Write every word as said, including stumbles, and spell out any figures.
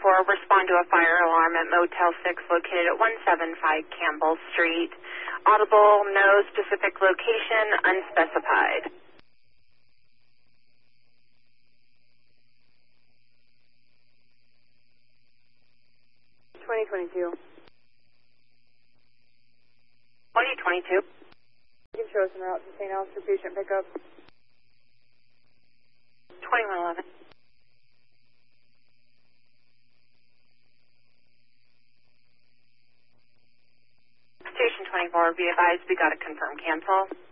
four, respond to a fire alarm at Motel six located at one seventy-five Campbell Street. Audible, no specific location, unspecified. twenty twenty-two. twenty twenty-two. You can show us en route to Saint Alice for patient pickup. twenty-one eleven. Station twenty-four, be advised we got a confirmed cancel.